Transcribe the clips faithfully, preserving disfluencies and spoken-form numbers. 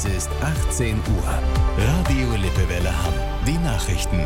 Es ist achtzehn Uhr. Radio Lippewelle Hamm. Die Nachrichten.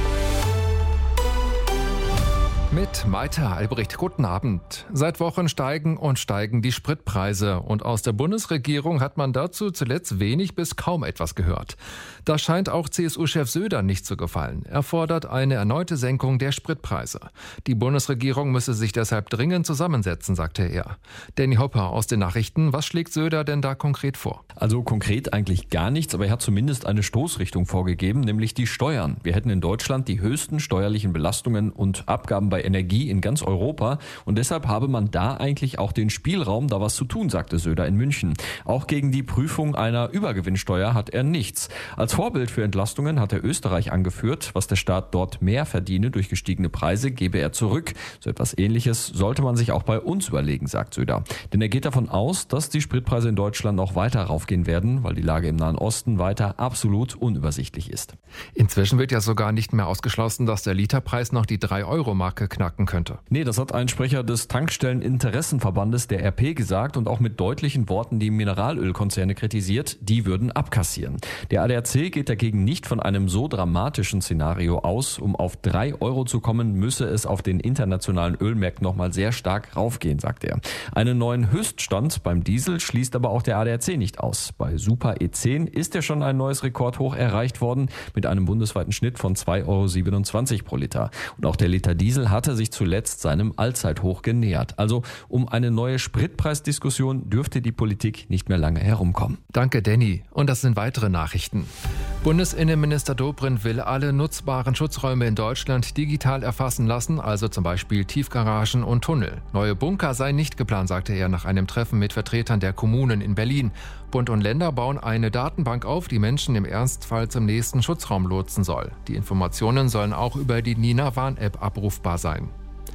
Mit Maite Albrecht, guten Abend. Seit Wochen steigen und steigen die Spritpreise und aus der Bundesregierung hat man dazu zuletzt wenig bis kaum etwas gehört. Das scheint auch C S U-Chef Söder nicht zu gefallen. Er fordert eine erneute Senkung der Spritpreise. Die Bundesregierung müsse sich deshalb dringend zusammensetzen, sagte er. Danny Hopper aus den Nachrichten. Was schlägt Söder denn da konkret vor? Also konkret eigentlich gar nichts, aber er hat zumindest eine Stoßrichtung vorgegeben, nämlich die Steuern. Wir hätten in Deutschland die höchsten steuerlichen Belastungen und Abgaben bei Energie in ganz Europa und deshalb habe man da eigentlich auch den Spielraum, da was zu tun, sagte Söder in München. Auch gegen die Prüfung einer Übergewinnsteuer hat er nichts. Als Vorbild für Entlastungen hat er Österreich angeführt. Was der Staat dort mehr verdiene durch gestiegene Preise, gebe er zurück. So etwas Ähnliches sollte man sich auch bei uns überlegen, sagt Söder. Denn er geht davon aus, dass die Spritpreise in Deutschland noch weiter raufgehen werden, weil die Lage im Nahen Osten weiter absolut unübersichtlich ist. Inzwischen wird ja sogar nicht mehr ausgeschlossen, dass der Literpreis noch die drei Euro Marke knacken könnte. Nee, das hat ein Sprecher des Tankstelleninteressenverbandes der R P gesagt und auch mit deutlichen Worten die Mineralölkonzerne kritisiert, die würden abkassieren. Der A D A C geht dagegen nicht von einem so dramatischen Szenario aus. Um auf drei Euro zu kommen, müsse es auf den internationalen Ölmärkten nochmal sehr stark raufgehen, sagt er. Einen neuen Höchststand beim Diesel schließt aber auch der A D A C nicht aus. Bei Super E zehn ist ja schon ein neues Rekordhoch erreicht worden mit einem bundesweiten Schnitt von zwei Euro siebenundzwanzig pro Liter. Und auch der Liter Diesel hatte sich zuletzt seinem Allzeithoch genähert. Also um eine neue Spritpreisdiskussion dürfte die Politik nicht mehr lange herumkommen. Danke, Danny. Und das sind weitere Nachrichten. Bundesinnenminister Dobrindt will alle nutzbaren Schutzräume in Deutschland digital erfassen lassen, also zum Beispiel Tiefgaragen und Tunnel. Neue Bunker seien nicht geplant, sagte er nach einem Treffen mit Vertretern der Kommunen in Berlin. Bund und Länder bauen eine Datenbank auf, die Menschen im Ernstfall zum nächsten Schutzraum lotsen soll. Die Informationen sollen auch über die Nina Warn-App abrufbar sein.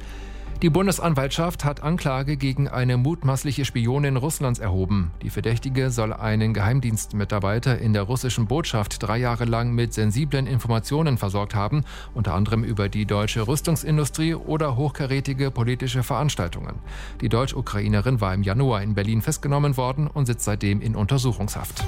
Die Bundesanwaltschaft hat Anklage gegen eine mutmaßliche Spionin Russlands erhoben. Die Verdächtige soll einen Geheimdienstmitarbeiter in der russischen Botschaft drei Jahre lang mit sensiblen Informationen versorgt haben, unter anderem über die deutsche Rüstungsindustrie oder hochkarätige politische Veranstaltungen. Die Deutsch-Ukrainerin war im Januar in Berlin festgenommen worden und sitzt seitdem in Untersuchungshaft.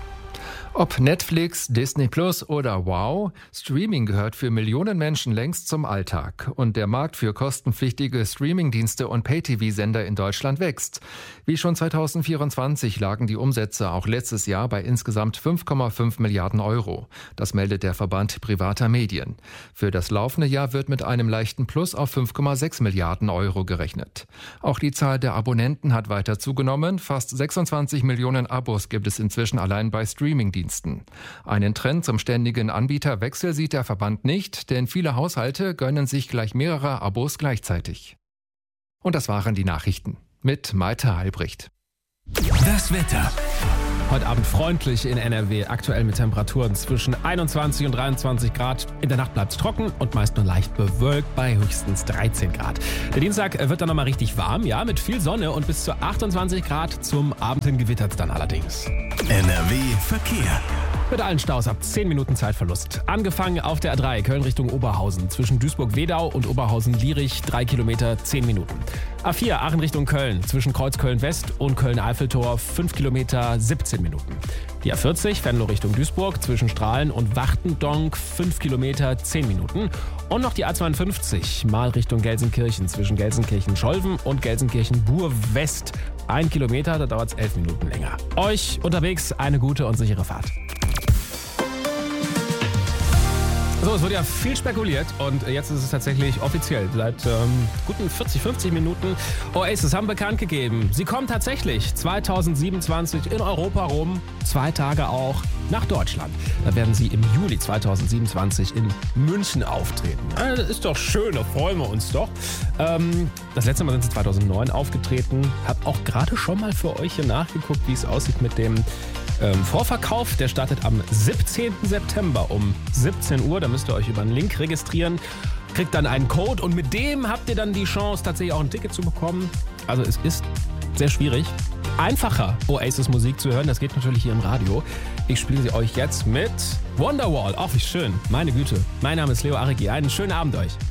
Ob Netflix, Disney Plus oder Wow, Streaming gehört für Millionen Menschen längst zum Alltag. Und der Markt für kostenpflichtige Streamingdienste und Pay-T V-Sender in Deutschland wächst. Wie schon zweitausendvierundzwanzig lagen die Umsätze auch letztes Jahr bei insgesamt fünf Komma fünf Milliarden Euro. Das meldet der Verband privater Medien. Für das laufende Jahr wird mit einem leichten Plus auf fünf Komma sechs Milliarden Euro gerechnet. Auch die Zahl der Abonnenten hat weiter zugenommen. Fast sechsundzwanzig Millionen Abos gibt es inzwischen allein bei Streamingdiensten. Einen Trend zum ständigen Anbieterwechsel sieht der Verband nicht, denn viele Haushalte gönnen sich gleich mehrere Abos gleichzeitig. Und das waren die Nachrichten mit Maite Albrecht. Das Wetter. Heute Abend freundlich in N R W, aktuell mit Temperaturen zwischen einundzwanzig und dreiundzwanzig Grad. In der Nacht bleibt es trocken und meist nur leicht bewölkt bei höchstens dreizehn Grad. Der Dienstag wird dann nochmal richtig warm, ja, mit viel Sonne und bis zu achtundzwanzig Grad. Zum Abend hin gewittert es dann allerdings. N R W Verkehr. Mit allen Staus ab zehn Minuten Zeitverlust. Angefangen auf der A drei Köln Richtung Oberhausen. Zwischen Duisburg-Wedau und Oberhausen-Lierich drei Kilometer, zehn Minuten. A vier Aachen Richtung Köln. Zwischen Kreuzköln-West und Köln-Eiffeltor fünf Kilometer, siebzehn Minuten. Die A vierzig Venlo Richtung Duisburg. Zwischen Strahlen und Wachtendonk fünf Kilometer, zehn Minuten. Und noch die A zweiundfünfzig Mal Richtung Gelsenkirchen. Zwischen Gelsenkirchen-Scholven und Gelsenkirchen-Bur-West. Ein Kilometer, da dauert es elf Minuten länger. Euch unterwegs eine gute und sichere Fahrt. So, es wurde ja viel spekuliert und jetzt ist es tatsächlich offiziell. Seit ähm, guten vierzig, fünfzig Minuten. Oasis haben bekannt gegeben, sie kommen tatsächlich zweitausendsiebenundzwanzig in Europa rum, zwei Tage auch nach Deutschland. Da werden sie im Juli zweitausendsiebenundzwanzig in München auftreten. Ja, das ist doch schön, da freuen wir uns doch. Ähm, das letzte Mal sind sie zweitausendneun aufgetreten. Hab auch gerade schon mal für euch hier nachgeguckt, wie es aussieht mit dem Ähm, Vorverkauf, der startet am siebzehnten September um siebzehn Uhr. Da müsst ihr euch über einen Link registrieren, kriegt dann einen Code und mit dem habt ihr dann die Chance, tatsächlich auch ein Ticket zu bekommen. Also es ist sehr schwierig. Einfacher Oasis Musik zu hören, das geht natürlich hier im Radio. Ich spiele sie euch jetzt mit Wonderwall. Ach, wie schön. Meine Güte. Mein Name ist Leo Arigi. Einen schönen Abend euch.